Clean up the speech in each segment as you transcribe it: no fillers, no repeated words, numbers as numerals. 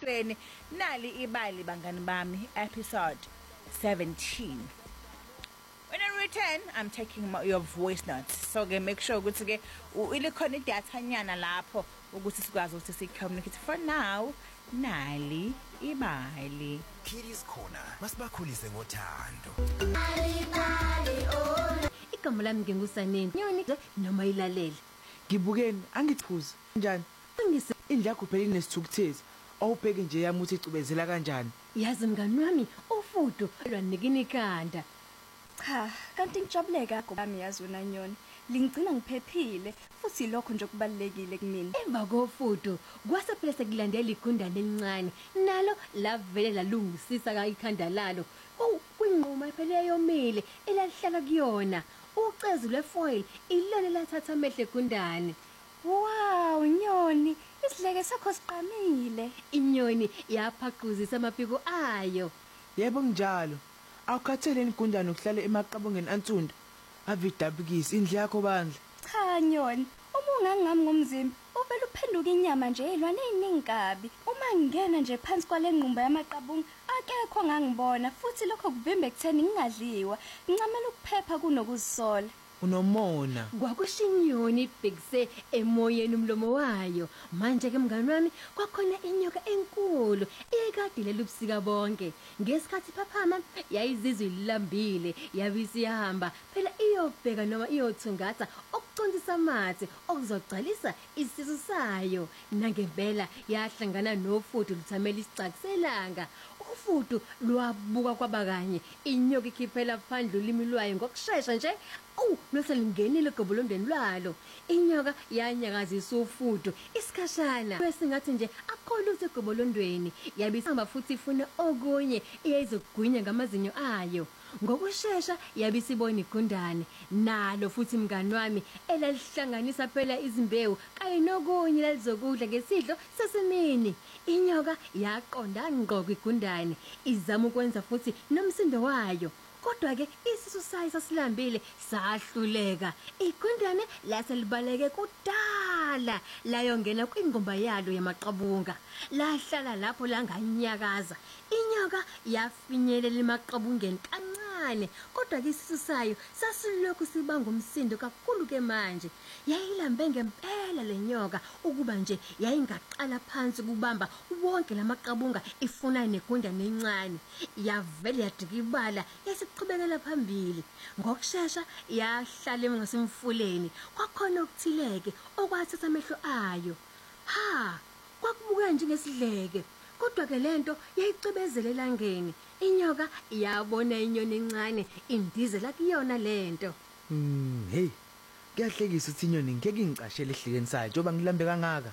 Nali ibali bangani bami, episode 17. When I return, I'm taking your voice notes. So make sure ukuthi ilikhona idatha nyana lapho ukuthi sikwazi ukuthi si-communicate. For now, nali ibali. Kiddies Corner. Masibakhulise ngothando. Igama lami ngingusaneni. Nyoni noma ilalele. Ngibukeni angithuze. Njani? Ngise Indlu yakho phela inesithukuthezi. Awubheke nje yami uthi icubezela kanjani? yazi mngani wami ufudo lwanikini ikhanda. Cha, kanti ngijabuleka ngobami yazi wena Nyoni. Lingcina ngiphephile futhi lokho nje kubalekile kimi. Emva kofudo kwase phela sekulandela igundane elincane nalo lavele lalungisisa ka ikhanda lalo. Kwinquma phela yomile elalihlala kuyona. Ucezu lwefoil ilele lathatha amehlo egundane. Wow, Nyoni, isidleke sakho siqamile. Inyoni yaphaquzisa amapiko ayo. Yebo njalo. Awukhatheleni igundane ukuhlala emaqabongeni ansunda. Avidabukisi indlu yakho bandla. Cha Nyoni, uma ungangami ngomzimba, uvela uphenduka inyama nje elwane eziningabi. Uma ngingena nje phansi kwale ngqumba yamaqabunga, akekho ngangibona futhi lokho kuvimba ekutheni ngingadliwa. Ngincamela ukuphepha kunokuzisola. Unomona. Kwakushinyoni ibhekise emoyeni umlomo wayo. Manje ke mngani wami kwakhona inyoka enkulu ekade lubusika bonke. Ngesikhathi phaphama yayizizwe ilambile yabisi yahamba phela iyobheka noma iyothungatha okucontisa amathe okuzogcalisa isisu sayo. Nangempela yahlangana nofudu luthamela isixakiselanga. Ufudu lwabuka kwabakanye inyoka ikhiphela phandle ulimi lwayo ngokusheshsha nje. Nose lingenile gobolondweni lwalo. Inyoka yanyakazisa ufudo isikhashana. Bese ngathi nje akholuthe egobolondweni. Yabisamba futhi ifuna okunye iyayizogwinya ngamazinyo ayo. Ngokusheshsha yabisibona igundane. Nalo futhi mngani wami elalihlanganisa phela izimbewu kanye nokunye lalizokudla ngesidlo sesemini. Inyoka yaqonda ngqo kwigundane izama ukwenza futhi nomsindo wayo. Kodwa ke isisu sayo sasilambile sahluleka. Igundane laselibaleke kudala layongena kwingomba yalo yamaqabunga. Lahlala lapho langanyakaza. Inyoka yafinyelela emaqabungeni kancane kodwa ke isisu sayo sasilokhu sibanga umsindo kakhulu ke manje. Yayilambe ngempela lenyoka ukuba nje yayingaqala phansi kubamba wonke lamaqabunga ifuna negundane encane. Yavele yadikibala yasiqhubekela phambili. Ngokusheshsha yahlala ngasemfuleni. Kwakhona okuthileke okwathatha amehlo ayo. Kwakubuka nje ngesidleke. Kodwa ke lento yayicibezela elangeni. Inyoka yabona inyoni encane indizela kuyona lento. Hey. Kuyahlekisa uthi inyoni ngeke ngicashele ehlekeni sayo njoba ngilambe kangaka.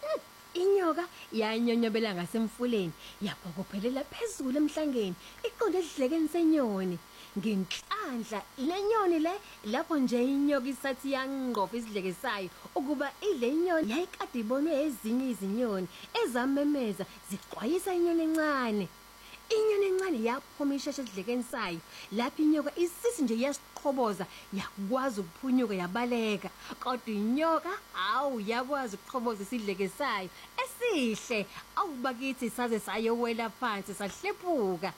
Inyoka yanyonyobela ngasemfuleni yaphokophelela phezulu emhlangeni iqonde esidlekeni senyoni. Ngenhlanhla lenyoni le lapho nje inyoka isathi yangqofa isidleke sayo ukuba ile inyoni yayikade ibonwe ezinye izinyoni ezamemeza ziqwayisa inyoni encane. Inyoni encane yaphuma isheshe esidlekeni sayo lapho inyoka isisi nje yasiqhoboza yakwazi ukuphunyuka yabaleka. Kodwa inyoka yakwazi ukuqhoboza isidleke sayo esihle awubakithi saze sayowela phansi sahlephuka.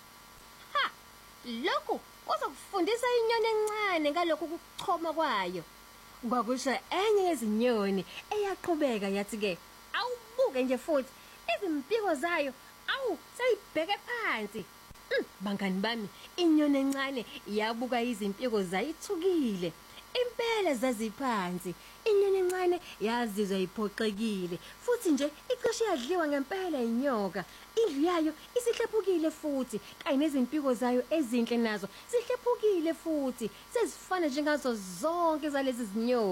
Lokhu kuzokufundisa inyoni encane ngalokho ukuchoma kwayo. Kwakusha enye yezinyoni eyaqhubeka yathi ke awubuke nje futhi izimpiko zayo sayibheke phansi. Bangani bami inyoni encane yabuka izimpiko zayithukile. Impela zaziphansi. Inyoni encane yazizwa iphoxekile futhi nje icishe yadliwa ngempela inyoka. Indlu yayo isihlephukile futhi kanye nezimpiko zayo ezinhle nazo zihlephukile futhi sezifana njengazo zonke zalezi zinyoni.